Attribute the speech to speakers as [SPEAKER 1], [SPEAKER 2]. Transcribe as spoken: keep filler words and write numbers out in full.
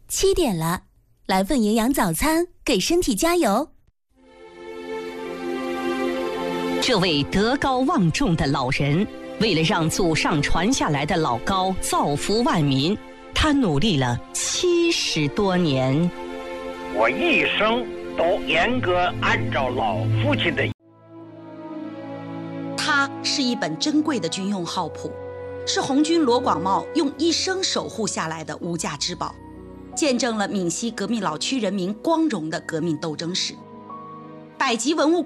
[SPEAKER 1] 七点了，来份营养早餐，给身体加油。
[SPEAKER 2] 这位德高望重的老人，为了让祖上传下来的老高造福万民，他努力了七十多年。
[SPEAKER 3] 我一生都严格按照老父亲的。
[SPEAKER 4] 它是一本珍贵的军用号谱，是红军罗广茂用一生守护下来的无价之宝，见证了闽西革命老区人民光荣的革命斗争史。百集文物